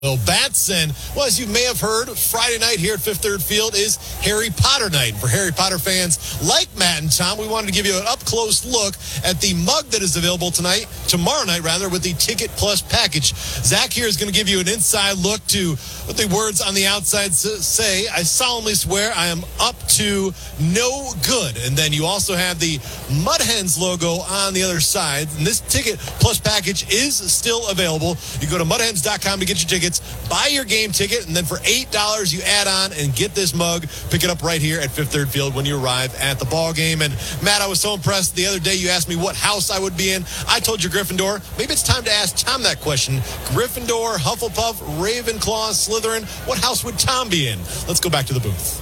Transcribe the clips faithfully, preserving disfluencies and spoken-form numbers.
Bill Batson. Well, as you may have heard, Friday night here at Fifth Third Field is Harry Potter night. For Harry Potter fans like Matt and Tom, we wanted to give you an up-close look at the mug that is available tonight, tomorrow night rather, with the Ticket Plus package. Zach here is going to give you an inside look to what the words on the outside say. I solemnly swear I am up to no good. And then you also have the Mud Hens logo on the other side. And this Ticket Plus package is still available. You go to mud hens dot com to get your tickets. Buy your game ticket, and then for eight dollars you add on and get this mug. Pick it up right here at Fifth Third Field when you arrive at the ball game. And Matt, I was so impressed the other day you asked me what house I would be in. I told you Gryffindor. Maybe it's time to ask Tom that question. Gryffindor, Hufflepuff, Ravenclaw, Slytherin. What house would Tom be in? Let's go back to the booth.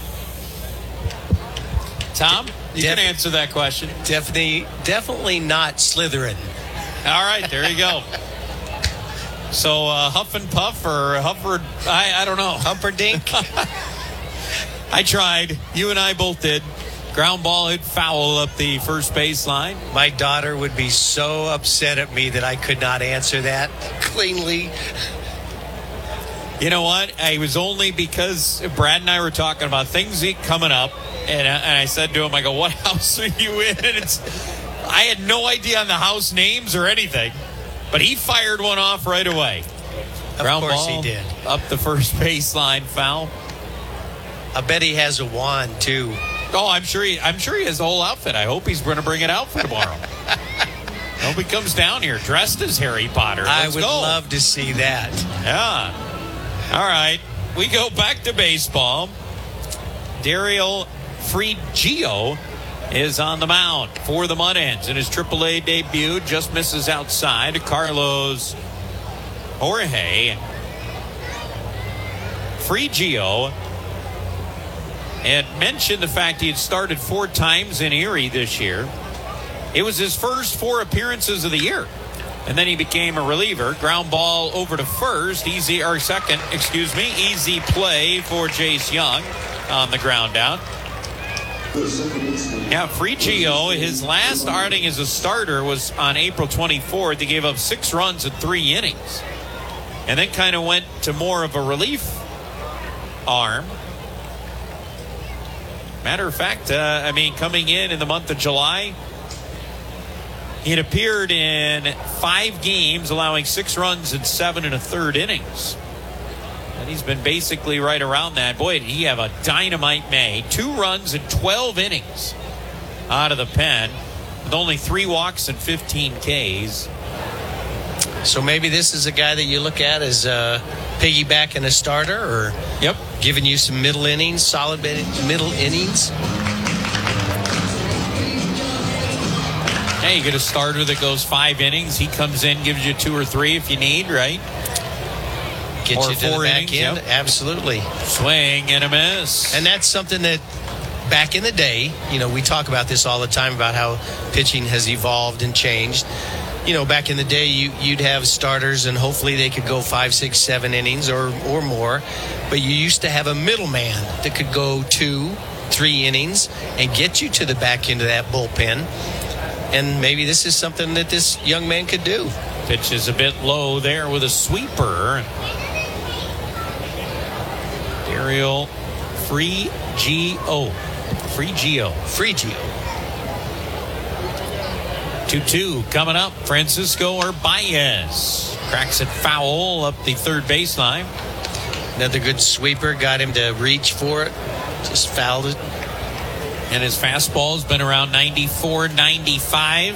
Tom, you Def- can answer that question. Definitely, definitely not Slytherin. All right, there you go. So uh, Huff and Puff or Hufford, I, I don't know. Humperdinck. I tried. You and I both did. Ground ball hit foul up the first baseline. My daughter would be so upset at me that I could not answer that cleanly. You know what? I was only because Brad and I were talking about things coming up, and I, and I said to him, I go, what house are you in? And it's, I had no idea on the house names or anything. But he fired one off right away. Of Ground course ball he did. Up the first baseline, foul. I bet he has a wand too. Oh, I'm sure he. I'm sure he has the whole outfit. I hope he's going to bring it out for tomorrow. I hope he comes down here dressed as Harry Potter. Let's I would go. love to see that. Yeah. All right. We go back to baseball. Daryl Frigio is on the mound for the Mud Hens in his triple A debut. Just misses outside. Carlos Jorge Frigio had mentioned the fact he had started four times in Erie this year. It was his first four appearances of the year. And then he became a reliever. Ground ball over to first. Easy, or second, excuse me. Easy play for Jace Young on the ground out. Yeah, Frigio, his last outing as a starter was on April twenty-fourth. He gave up six runs in three innings. And then kind of went to more of a relief arm. Matter of fact, uh, I mean, coming in in the month of July, he had appeared in five games, allowing six runs in seven and a third innings. And he's been basically right around that. Boy, did he have a dynamite May. Two runs in twelve innings out of the pen with only three walks and fifteen Ks. So maybe this is a guy that you look at as uh, piggybacking a starter or Yep. giving you some middle innings, solid middle innings. Hey, you get a starter that goes five innings. He comes in, gives you two or three if you need, right? Get Or you to the four back innings, end. yep. Absolutely. Swing and a miss. And that's something that back in the day, you know, we talk about this all the time about how pitching has evolved and changed. You know, back in the day, you, you'd have starters and hopefully they could go five, six, seven innings or, or more. But you used to have a middleman that could go two, three innings and get you to the back end of that bullpen. And maybe this is something that this young man could do. Pitch is a bit low there with a sweeper. Ariel Frigio. Frigio. Frigio. two two coming up. Francisco Urbaez cracks it foul up the third baseline. Another good sweeper. Got him to reach for it. Just fouled it. And his fastball has been around ninety-four, ninety-five.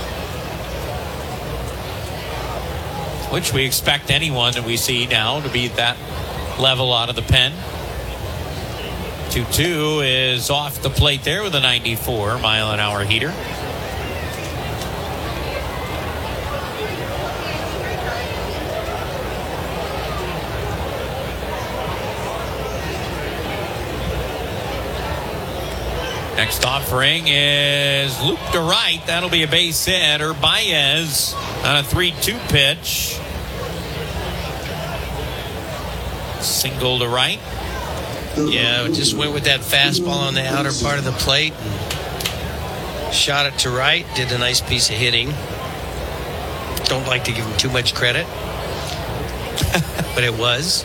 Which we expect anyone that we see now to be at that level out of the pen. two two is off the plate there with a ninety-four mile an hour heater. Next offering is loop to right. That'll be a base hit. Urbaez on a three two pitch. Single to right. Yeah, just went with that fastball on the outer part of the plate. And shot it to right. Did a nice piece of hitting. Don't like to give him too much credit. but it was.